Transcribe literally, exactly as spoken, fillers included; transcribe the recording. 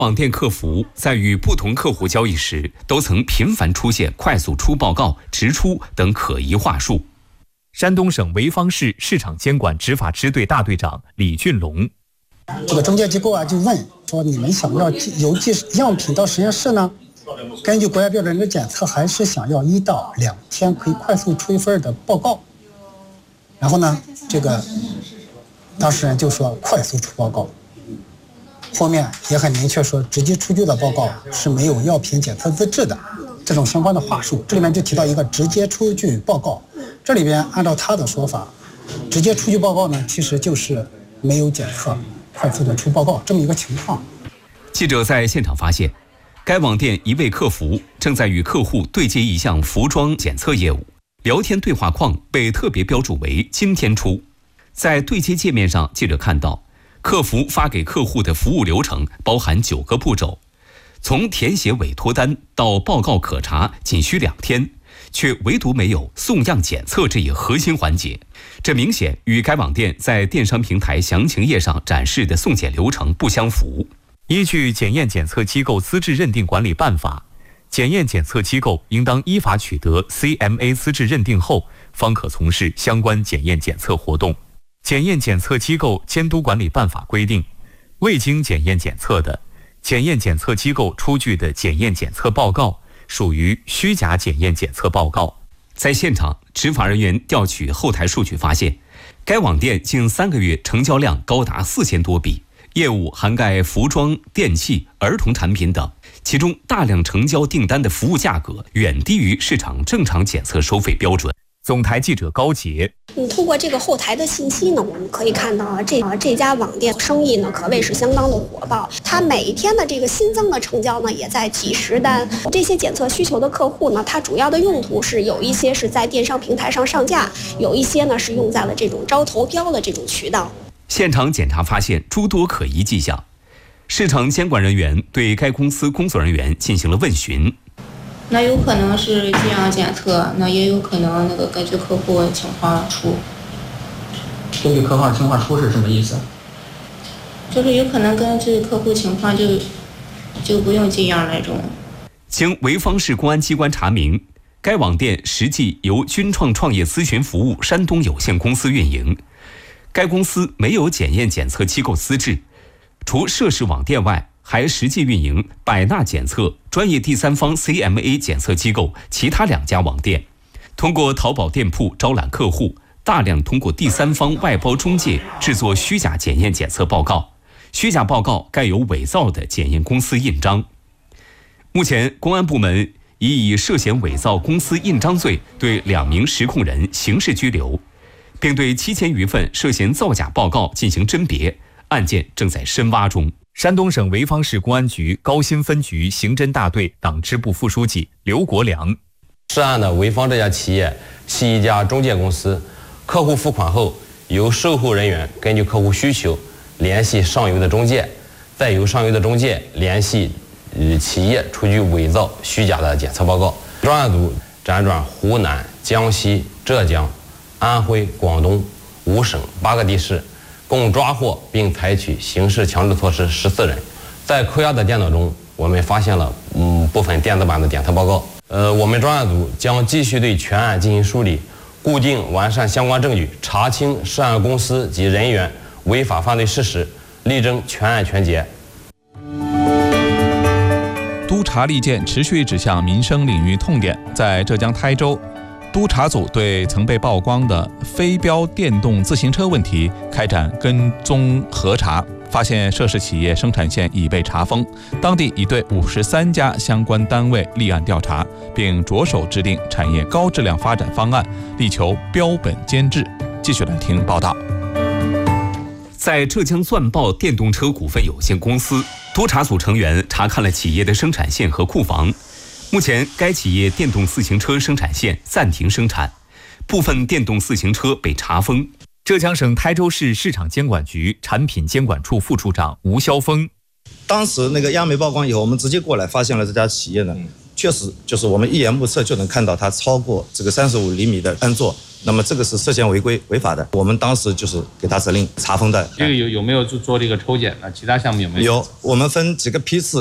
网店客服在与不同客户交易时，都曾频繁出现快速出报告、直出等可疑话术。 山东省潍坊市市场监管执法支队大队长李俊龙， 这个中介机构啊就问说，你们想要邮寄样品到实验室呢？根据国家标准的检测，还是想要一到两天可以快速出一份的报告。然后呢，这个当事人就说快速出报告。后面也很明确说，直接出具的报告是没有药品检测资质的，这种相关的话术。这里面就提到一个直接出具报告，这里边按照他的说法，直接出具报告呢，其实就是没有检测，快速的出报告这么一个情况。 记者在现场发现，该网店一位客服正在与客户对接一项服装检测业务，聊天对话框被特别标注为今天出。在对接界面上，记者看到客服发给客户的服务流程包含九个步骤，从填写委托单到报告可查仅需两天，却唯独没有送样检测这一核心环节。这明显与该网店在电商平台详情页上展示的送检流程不相符。 依据《检验检测机构资质认定管理办法》，检验检测机构应当依法取得 C M A 资质认定后，方可从事相关检验检测活动。检验检测机构监督管理办法规定，未经检验检测的，检验检测机构出具的检验检测报告属于虚假检验检测报告。 在现场，执法人员调取后台数据发现，该网店近三个月成交量高达四千多笔，业务涵盖服装、电器、儿童产品等，其中大量成交订单的服务价格远低于市场正常检测收费标准。 总台记者高杰， 嗯，通过这个后台的信息呢，我们可以看到啊，这啊这家网店生意呢可谓是相当的火爆，它每一天的这个新增的成交呢也在几十单。这些检测需求的客户呢，它主要的用途是有一些是在电商平台上上架，有一些呢是用在了这种招投标的这种渠道。 现场检查发现诸多可疑迹象，市场监管人员对该公司工作人员进行了问询。 那有可能是这样检测，那也有可能那个根据客户情况出。 根据客户情况出是什么意思？ 就是有可能根据客户情况就就不用这样那种。 经潍坊市公安机关查明，该网店实际由君创创业咨询服务山东有限公司运营，该公司没有检验检测机构资质，除涉事网店外，还实际运营百纳检测专业第三方 C M A 检测机构其他两家网店，通过淘宝店铺招揽客户，大量通过第三方外包中介制作虚假检验检测报告，虚假报告盖有伪造的检验公司印章。目前，公安部门已以涉嫌伪造公司印章罪对两名实控人刑事拘留，并对七千余份涉嫌造假报告进行甄别，案件正在深挖中。 山东省潍坊市公安局高新分局刑侦大队党支部副书记刘国良， 涉案的潍坊这家企业是一家中介公司，客户付款后，由售后人员根据客户需求联系上游的中介，再由上游的中介联系与企业出具伪造虚假的检测报告。专案组辗转湖南、江西、浙江、安徽、广东五省八个地市，共抓获并采取刑事强制措施十四人。在扣押的电脑中，我们发现了嗯部分电子版的检测报告。呃，我们专案组将继续对全案进行梳理，固定完善相关证据，查清涉案公司及人员违法犯罪事实，力争全案全结。 督查利剑持续指向民生领域痛点，在浙江台州，督查组对曾被曝光的非标电动自行车问题开展跟踪核查，发现涉事企业生产线已被查封，当地已对五十三家相关单位立案调查，并着手制定产业高质量发展方案，力求标本兼治。继续来听报道。 在浙江钻豹电动车股份有限公司，督查组成员查看了企业的生产线和库房。目前，该企业电动自行车生产线暂停生产，部分电动自行车被查封。 浙江省台州市市场监管局产品监管处副处长吴霄峰， 当时那个央媒曝光以后，我们直接过来发现了这家企业呢，确实就是我们一眼目测就能看到它超过这个三十五厘米的安座， 那么这个是涉嫌违规违法的。我们当时就是给他责令查封的。 这个有有没有做做这个抽检呢？其他项目有没有？ 有，我们分几个批次。